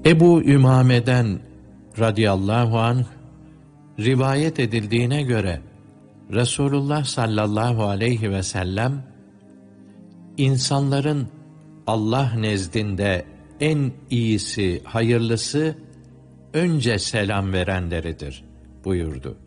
Ebu Ümame'den radıyallahu anh rivayet edildiğine göre Resulullah sallallahu aleyhi ve sellem insanların Allah nezdinde en iyisi, hayırlısı önce selam verenleridir buyurdu.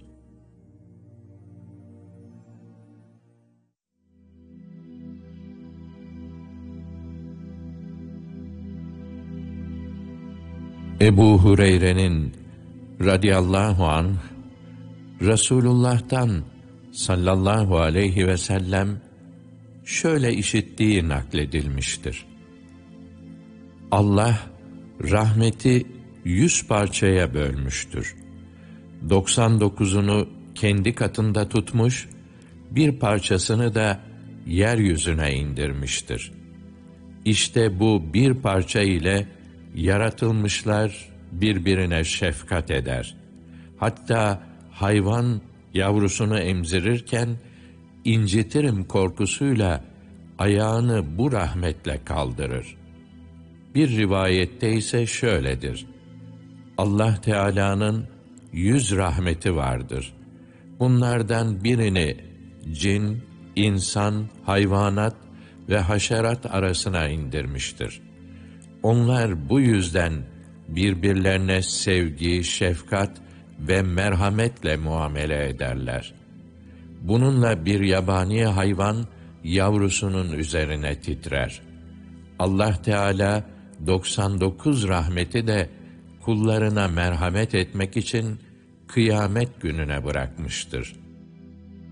Ebu Hureyre'nin radıyallahu anh Resulullah'tan sallallahu aleyhi ve sellem şöyle işittiği nakledilmiştir. Allah rahmeti 100 parçaya bölmüştür. 99'unu kendi katında tutmuş, bir parçasını da yeryüzüne indirmiştir. İşte bu bir parça ile yaratılmışlar birbirine şefkat eder. Hatta hayvan yavrusunu emzirirken incitirim korkusuyla ayağını bu rahmetle kaldırır. Bir rivayette ise şöyledir: Allah Teala'nın 100 rahmeti vardır. Bunlardan birini cin, insan, hayvanat ve haşerat arasına indirmiştir. Onlar bu yüzden birbirlerine sevgi, şefkat ve merhametle muamele ederler. Bununla bir yabani hayvan yavrusunun üzerine titrer. Allah Teala 99 rahmeti de kullarına merhamet etmek için kıyamet gününe bırakmıştır.